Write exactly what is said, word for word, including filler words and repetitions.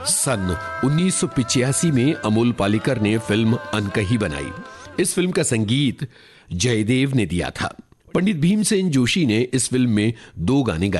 सन उन्नीस सौ पिचासी में अमोल पालेकर ने फिल्म अनकही बनाई। इस फिल्म का संगीत जयदेव ने दिया था। पंडित भीमसेन जोशी ने इस फिल्म में दो गाने गाए।